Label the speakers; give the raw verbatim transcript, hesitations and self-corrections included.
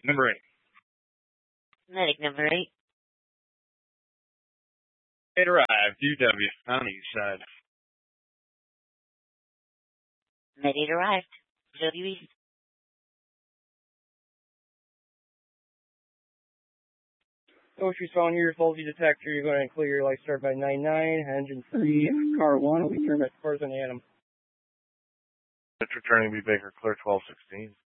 Speaker 1: Number eight.
Speaker 2: Medic number eight.
Speaker 1: It arrived. U W on the east side.
Speaker 2: Medic arrived. U W east.
Speaker 3: First respond to your faulty detector. You're going to clear your light start by nine nine. Engine three, car one will be turned back to cars on Adam.
Speaker 4: It's returning to be Baker, clear twelve sixteen.